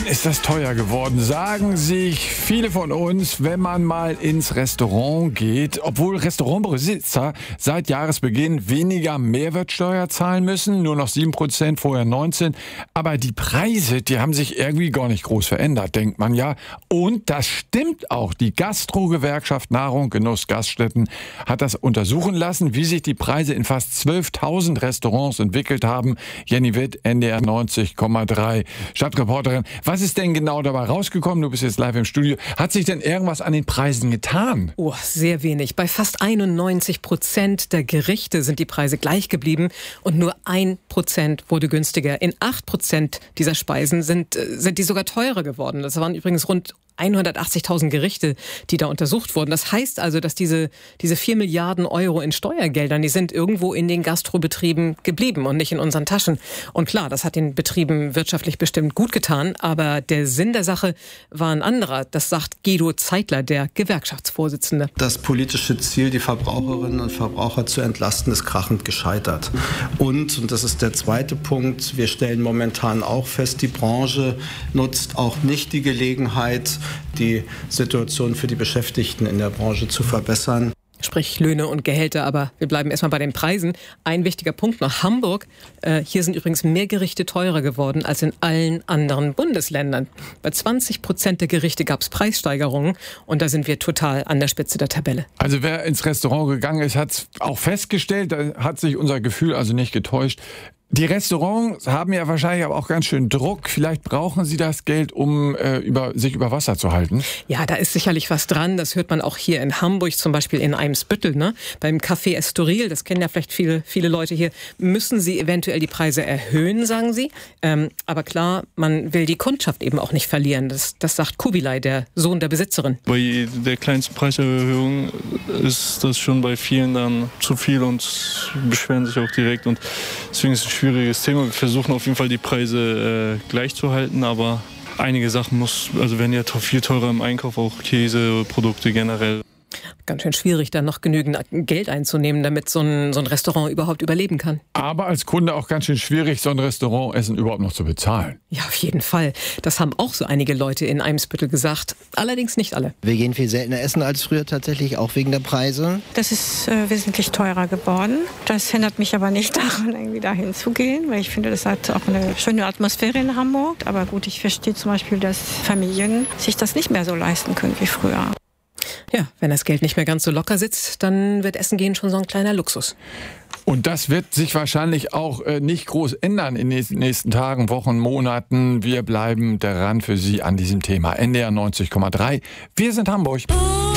Mann, ist das teuer geworden, sagen sich viele von uns, wenn man mal ins Restaurant geht. Obwohl Restaurantbesitzer seit Jahresbeginn weniger Mehrwertsteuer zahlen müssen, nur noch 7%, vorher 19%. Aber die Preise, die haben sich irgendwie gar nicht groß verändert, denkt man ja. Und das stimmt auch. Die Gastro-Gewerkschaft Nahrung, Genuss, Gaststätten hat das untersuchen lassen, wie sich die Preise in fast 12.000 Restaurants entwickelt haben. Jenny Witt, NDR 90,3, Stadtreporterin. Was ist denn genau dabei rausgekommen? Du bist jetzt live im Studio. Hat sich denn irgendwas an den Preisen getan? Oh, sehr wenig. Bei fast 91% der Gerichte sind die Preise gleich geblieben und nur 1% wurde günstiger. In 8% dieser Speisen sind die sogar teurer geworden. Das waren übrigens rund 180.000 Gerichte, die da untersucht wurden. Das heißt also, dass diese 4 Milliarden Euro in Steuergeldern, die sind irgendwo in den Gastrobetrieben geblieben und nicht in unseren Taschen. Und klar, das hat den Betrieben wirtschaftlich bestimmt gut getan, aber der Sinn der Sache war ein anderer. Das sagt Guido Zeitler, der Gewerkschaftsvorsitzende. Das politische Ziel, die Verbraucherinnen und Verbraucher zu entlasten, ist krachend gescheitert. Und das ist der zweite Punkt, wir stellen momentan auch fest, die Branche nutzt auch nicht die Gelegenheit, die Situation für die Beschäftigten in der Branche zu verbessern. Sprich Löhne und Gehälter, aber wir bleiben erstmal bei den Preisen. Ein wichtiger Punkt noch, Hamburg. Hier sind übrigens mehr Gerichte teurer geworden als in allen anderen Bundesländern. Bei 20% der Gerichte gab es Preissteigerungen und da sind wir total an der Spitze der Tabelle. Also wer ins Restaurant gegangen ist, hat es auch festgestellt, da hat sich unser Gefühl also nicht getäuscht. Die Restaurants haben ja wahrscheinlich aber auch ganz schön Druck. Vielleicht brauchen sie das Geld, um sich über Wasser zu halten. Ja, da ist sicherlich was dran. Das hört man auch hier in Hamburg, zum Beispiel in Eimsbüttel, ne? Beim Café Estoril, das kennen ja vielleicht viele Leute hier, müssen sie eventuell die Preise erhöhen, sagen sie. Aber klar, man will die Kundschaft eben auch nicht verlieren. Das sagt Kubilay, der Sohn der Besitzerin. Bei der kleinsten Preiserhöhung ist das schon bei vielen dann zu viel und beschweren sich auch direkt. Und deswegen ist es schwieriges Thema. Wir versuchen auf jeden Fall die Preise gleich zu halten, aber einige Sachen werden ja viel teurer im Einkauf, auch Käse, Produkte generell. Ganz schön schwierig, dann noch genügend Geld einzunehmen, damit so ein Restaurant überhaupt überleben kann. Aber als Kunde auch ganz schön schwierig, so ein Restaurantessen überhaupt noch zu bezahlen. Ja, auf jeden Fall. Das haben auch so einige Leute in Eimsbüttel gesagt. Allerdings nicht alle. Wir gehen viel seltener essen als früher tatsächlich, auch wegen der Preise. Das ist wesentlich teurer geworden. Das hindert mich aber nicht daran, irgendwie dahin zu gehen, weil ich finde, das hat auch eine schöne Atmosphäre in Hamburg. Aber gut, ich verstehe zum Beispiel, dass Familien sich das nicht mehr so leisten können wie früher. Ja, wenn das Geld nicht mehr ganz so locker sitzt, dann wird Essen gehen schon so ein kleiner Luxus. Und das wird sich wahrscheinlich auch nicht groß ändern in den nächsten Tagen, Wochen, Monaten. Wir bleiben dran für Sie an diesem Thema. NDR 90,3. Wir sind Hamburg.